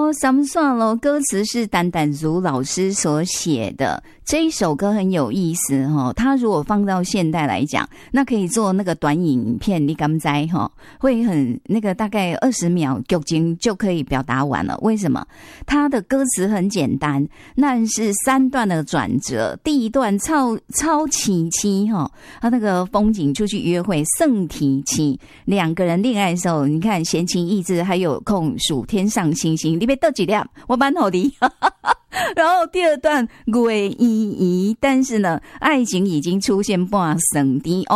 哦，咱们算了，歌词是丹丹如老师所写的。这一首歌很有意思哦，它如果放到现代来讲，那可以做那个短影片，你敢不知哈？会很那个大概20秒剧情就可以表达完了。为什么？它的歌词很简单，那是3段的转折。第一段超凄凄哈，他那个风景出去约会，圣体期2个人恋爱的时候，你看闲情逸致，还有空数天上星星，你别得几粒，我蛮好的。然后第2段月依依，但是呢，爱情已经出现半生的